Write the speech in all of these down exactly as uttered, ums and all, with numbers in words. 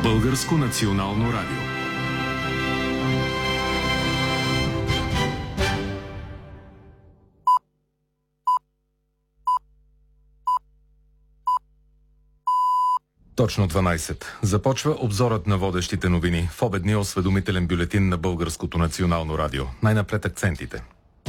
Българско национално радио. Точно дванайсет. Започва обзорът на водещите новини в обедния осведомителен бюлетин на Българското национално радио. Най-напред акцентите.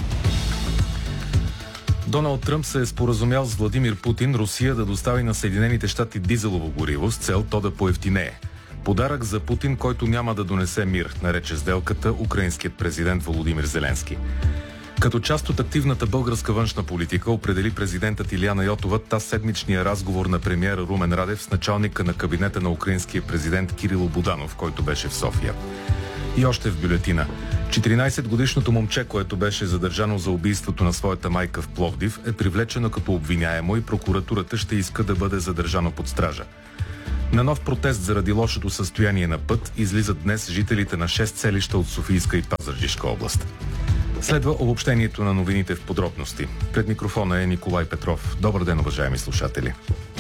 Доналд Тръмп се е споразумял с Владимир Путин Русия да достави на Съединените щати дизелово гориво с цел то да поевтинее. Подарък за Путин, който няма да донесе мир, нарече сделката украинският президент Володимир Зеленски. Като част от активната българска външна политика определи президентът Илияна Йотова таз седмичния разговор на премиера Румен Радев с началника на кабинета на украинския президент Кирило Буданов, който беше в София. И още в бюлетина. четиринайсетгодишното момче, което беше задържано за убийството на своята майка в Пловдив, е привлечено като обвиняемо и прокуратурата ще иска да бъде задържано под стража. На нов протест заради лошото състояние на път излизат днес жителите на шест селища от Софийска и Пазарджишка област. Следва обобщението на новините в подробности. Пред микрофона е Николай Петров. Добър ден, уважаеми слушатели.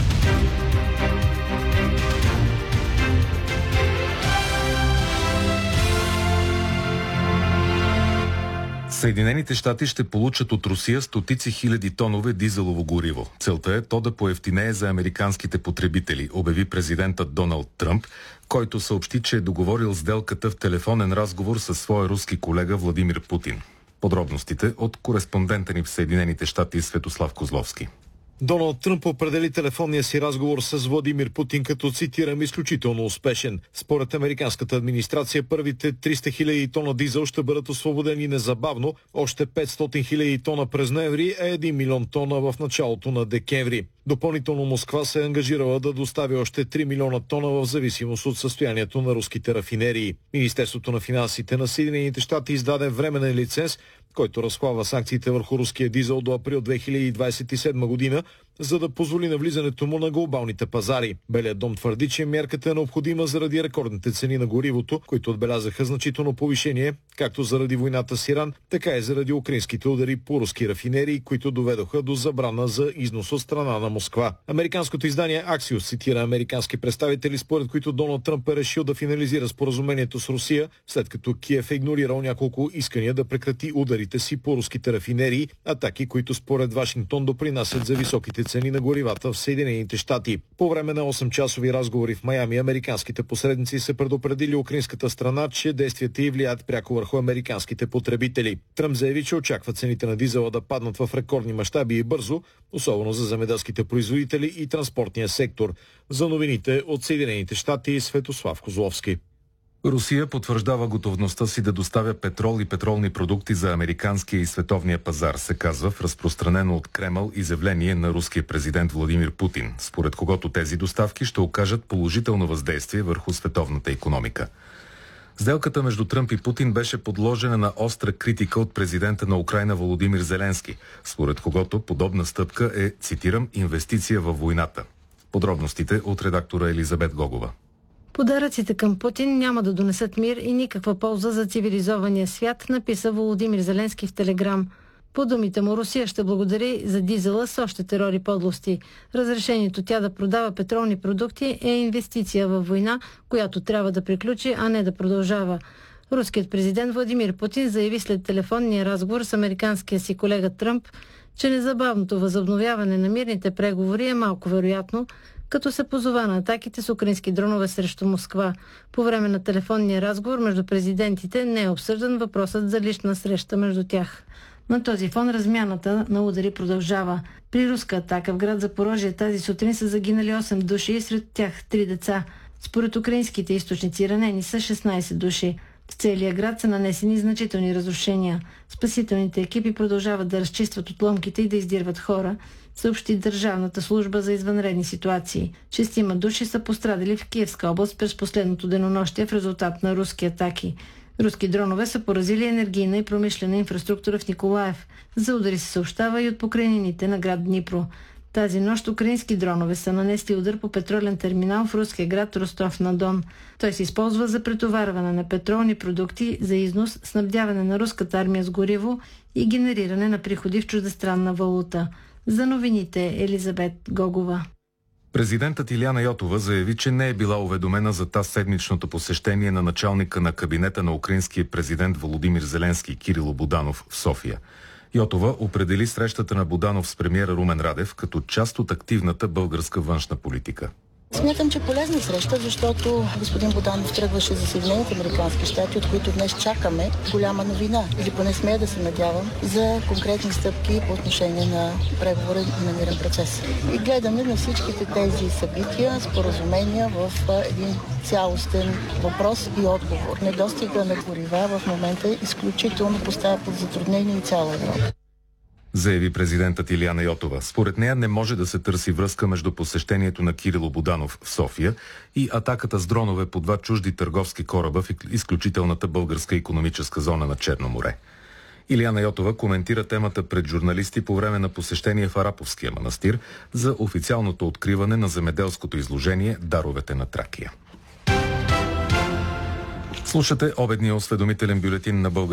Съединените щати ще получат от Русия стотици хиляди тонове дизелово гориво. Целта е то да поевтинее за американските потребители, обяви президентът Доналд Тръмп, който съобщи, че е договорил сделката в телефонен разговор със своя руски колега Владимир Путин. Подробностите от кореспондента ни в Съединените щати Светослав Козловски. Доналд Тръмп определи телефонния си разговор с Владимир Путин като, цитирам, изключително успешен. Според американската администрация, първите триста хиляди тона дизел ще бъдат освободени незабавно, още петстотин хиляди тона през ноември, а един милион тона в началото на декември. Допълнително Москва се е ангажирала да достави още три милиона тона в зависимост от състоянието на руските рафинерии. Министерството на финансите на Съединените щати издаде временен лиценз, който разхлабва санкциите върху руския дизел до април две хиляди двадесет и седма година, за да позволи навлизането му на глобалните пазари. Белият дом твърди, че мярката е необходима заради рекордните цени на горивото, които отбелязаха значително повишение, както заради войната с Иран, така и заради украинските удари по руски рафинерии, които доведоха до забрана за износ от страна на Москва. Американското издание Axios цитира американски представители, според които Доналд Тръмп е решил да финализира споразумението с Русия, след като Киев е игнорирал няколко искания да прекрати ударите си по руските рафинерии, атаки, които според Вашингтон допринасят за високите цени на горивата в Съединените щати. По време на осем-часови разговори в Майами, американските посредници се предупредили украинската страна, че действията й влияят пряко върху американските потребители. Тръмп заяви, че очаква цените на дизела да паднат в рекордни мащаби и бързо, особено за земеделските производители и транспортния сектор. За новините от Съединените щати, Светослав Козловски. Русия потвърждава готовността си да доставя петрол и петролни продукти за американския и световния пазар, се казва в разпространено от Кремъл изявление на руския президент Владимир Путин, според когото тези доставки ще окажат положително въздействие върху световната икономика. Сделката между Тръмп и Путин беше подложена на остра критика от президента на Украйна Володимир Зеленски, според когото подобна стъпка е, цитирам, инвестиция във войната. Подробностите от редактора Елизабет Гогова. Подаръците към Путин няма да донесат мир и никаква полза за цивилизования свят, написа Володимир Зеленски в Телеграм. По думите му, Русия ще благодари за дизела с още терор и подлости. Разрешението тя да продава петролни продукти е инвестиция във война, която трябва да приключи, а не да продължава. Руският президент Владимир Путин заяви след телефонния разговор с американския си колега Тръмп, че незабавното възобновяване на мирните преговори е малко вероятно, като се позова на атаките с украински дронове срещу Москва. По време на телефонния разговор между президентите не е обсъждан въпросът за лична среща между тях. На този фон размяната на удари продължава. При руска атака в град Запорожие тази сутрин са загинали осем души и сред тях три деца. Според украинските източници ранени са шестнайсет души. В целия град са нанесени значителни разрушения. Спасителните екипи продължават да разчистват отломките и да издирват хора, съобщи Държавната служба за извънредни ситуации. Шестима души са пострадали в Киевска област през последното денонощие в резултат на руски атаки. Руски дронове са поразили енергийна и промишлена инфраструктура в Николаев. За удари се съобщава и от покрайнините на град Днипро. Тази нощ украински дронове са нанесли удар по петролен терминал в руския град Ростов-на-Дон. Той се използва за претоварване на петролни продукти, за износ, снабдяване на руската армия с гориво и генериране на приходи в чуждестранна валута. За новините Елизабет Гогова. Президентът Илияна Йотова заяви, че не е била уведомена за тази седмичното посещение на началника на кабинета на украинския президент Володимир Зеленски Кирило Буданов в София. Йотова определи срещата на Буданов с премиера Румен Радев като част от активната българска външна политика. Смятам, че полезна среща, защото господин Буданов тръгваше за Съединените американски щати, от които днес чакаме голяма новина, или поне смея да се надявам, за конкретни стъпки по отношение на преговора и на мирен процес. И гледаме на всичките тези събития, споразумения в един цялостен въпрос и отговор. Недостига на горива в момента изключително поставя под затруднение и цяла Европа. Заяви президентът Илияна Йотова. Според нея не може да се търси връзка между посещението на Кирило Буданов в София и атаката с дронове по два чужди търговски кораба в изключителната българска икономическа зона на Черно море. Илияна Йотова коментира темата пред журналисти по време на посещение в Араповския манастир за официалното откриване на земеделското изложение "Даровете на Тракия". Слушате обедния осведомителен бюлетин на Българския